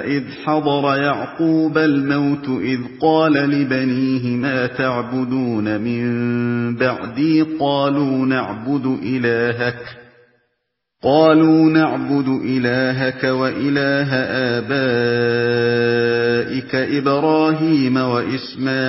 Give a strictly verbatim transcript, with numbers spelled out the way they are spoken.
وإذ حضر يعقوب الموت إذ قال لبنيه ما تعبدون من بعدي قالوا نعبد إلهك قالوا نعبد إلهك وإله آبائك إبراهيم وإسماعيل